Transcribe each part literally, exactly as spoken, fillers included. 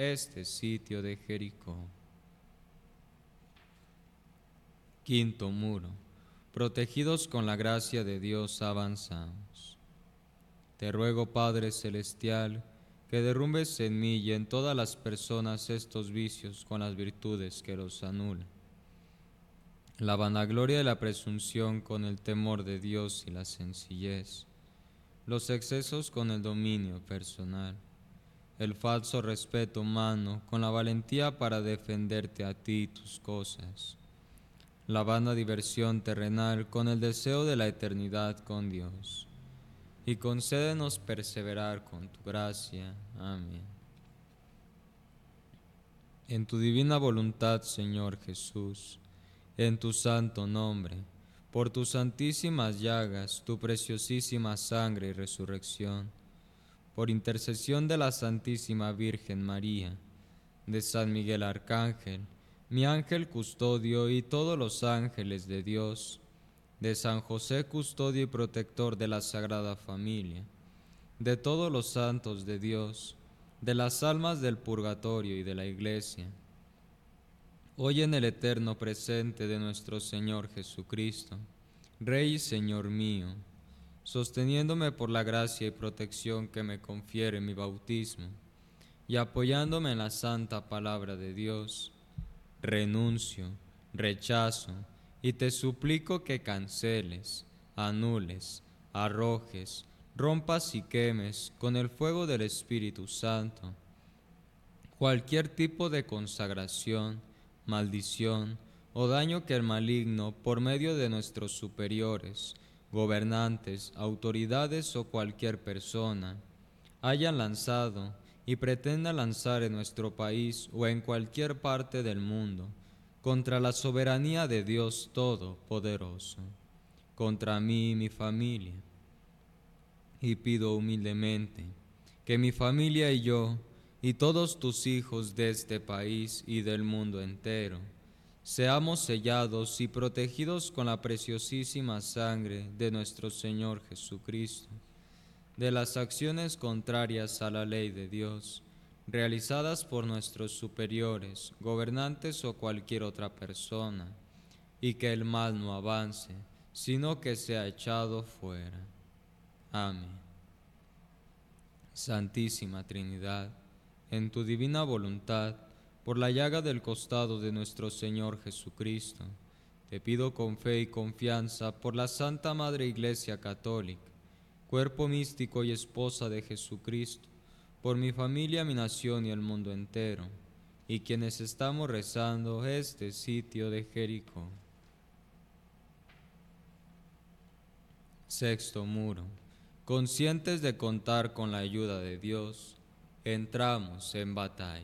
este sitio de Jericó. Quinto muro. Protegidos con la gracia de Dios avanzamos. Te ruego, Padre Celestial, que derrumbes en mí y en todas las personas estos vicios con las virtudes que los anulan. La vanagloria y la presunción con el temor de Dios y la sencillez. Los excesos con el dominio personal. El falso respeto humano con la valentía para defenderte a ti y tus cosas. La vana diversión terrenal con el deseo de la eternidad con Dios. Y concédenos perseverar con tu gracia. Amén. En tu divina voluntad, Señor Jesús, en tu santo nombre, por tus santísimas llagas, tu preciosísima sangre y resurrección, por intercesión de la Santísima Virgen María, de San Miguel Arcángel, mi ángel custodio y todos los ángeles de Dios, de San José custodio y protector de la Sagrada Familia, de todos los santos de Dios, de las almas del purgatorio y de la Iglesia, hoy en el eterno presente de nuestro Señor Jesucristo, Rey y Señor mío, sosteniéndome por la gracia y protección que me confiere mi bautismo, y apoyándome en la santa palabra de Dios, renuncio, rechazo, y te suplico que canceles, anules, arrojes, rompas y quemes con el fuego del Espíritu Santo cualquier tipo de consagración, maldición o daño que el maligno, por medio de nuestros superiores, gobernantes, autoridades o cualquier persona, hayan lanzado y pretenda lanzar en nuestro país o en cualquier parte del mundo, contra la soberanía de Dios Todopoderoso, contra mí y mi familia. Y pido humildemente que mi familia y yo, y todos tus hijos de este país y del mundo entero, seamos sellados y protegidos con la preciosísima sangre de nuestro Señor Jesucristo, de las acciones contrarias a la ley de Dios, realizadas por nuestros superiores, gobernantes o cualquier otra persona, y que el mal no avance, sino que sea echado fuera. Amén. Santísima Trinidad, en tu divina voluntad, por la llaga del costado de nuestro Señor Jesucristo, te pido con fe y confianza por la Santa Madre Iglesia Católica, cuerpo místico y esposa de Jesucristo, por mi familia, mi nación y el mundo entero, y quienes estamos rezando este sitio de Jericó. Sexto muro. Conscientes de contar con la ayuda de Dios, entramos en batalla.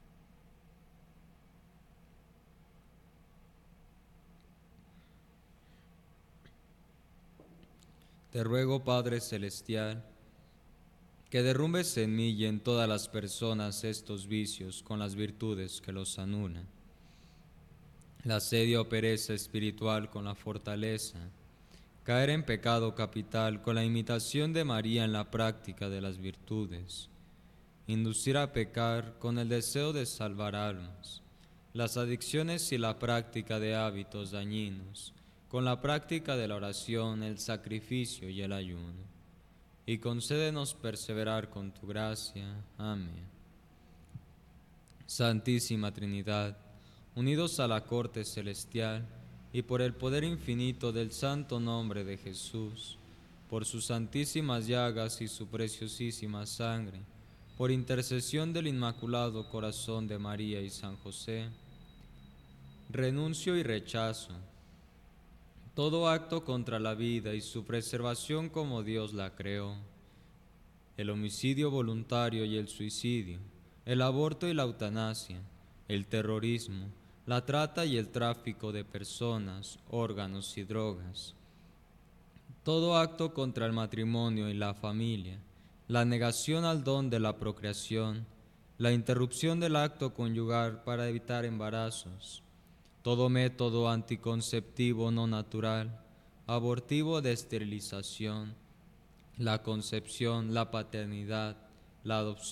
Te ruego, Padre Celestial, que derrumbes en mí y en todas las personas estos vicios con las virtudes que los anulan, la sed o pereza espiritual con la fortaleza, caer en pecado capital con la imitación de María en la práctica de las virtudes, inducir a pecar con el deseo de salvar almas, las adicciones y la práctica de hábitos dañinos, con la práctica de la oración, el sacrificio y el ayuno. Y concédenos perseverar con tu gracia. Amén. Santísima Trinidad, unidos a la corte celestial y por el poder infinito del santo nombre de Jesús, por sus santísimas llagas y su preciosísima sangre, por intercesión del Inmaculado Corazón de María y San José, renuncio y rechazo todo acto contra la vida y su preservación como Dios la creó, el homicidio voluntario y el suicidio, el aborto y la eutanasia, el terrorismo, la trata y el tráfico de personas, órganos y drogas, todo acto contra el matrimonio y la familia, la negación al don de la procreación, la interrupción del acto conyugal para evitar embarazos, todo método anticonceptivo no natural, abortivo de esterilización, la concepción, la paternidad, la adopción,